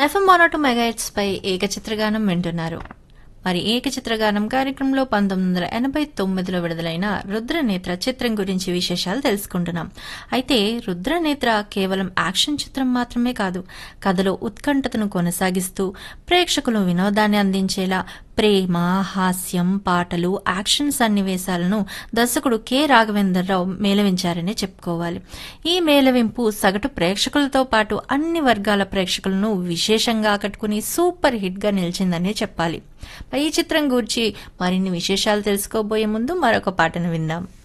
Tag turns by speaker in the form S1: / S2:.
S1: FM 102 megahertz పై ఏకచిత్రగానం వింటున్నారు. మరి ఏకచిత్రగానం కార్యక్రమంలో 1989లో విడుదలైన రుద్రనేత్ర చిత్రం గురించి విశేషాలు తెలుసుకుంటున్నాం. అయితే రుద్రనేత్ర కేవలం యాక్షన్ చిత్రం మాత్రమే కాదు, కథలో ఉత్కంఠతను కొనసాగిస్తూ ప్రేక్షకులు వినోదాన్ని అందించేలా ప్రేమ, హాస్యం, పాటలు, యాక్షన్ సన్నివేశాలను దర్శకుడు కె రాఘవేంద్రరావు మేళవించారనే చెప్పుకోవాలి. ఈ మేళవింపు సగటు ప్రేక్షకులతో పాటు అన్ని వర్గాల ప్రేక్షకులను విశేషంగా ఆకట్టుకుని సూపర్ హిట్ గా నిలిచిందనే చెప్పాలి. ఈ చిత్రం గురించి మరిన్ని విశేషాలు తెలుసుకోబోయే ముందు మరొక పాటను విందాం.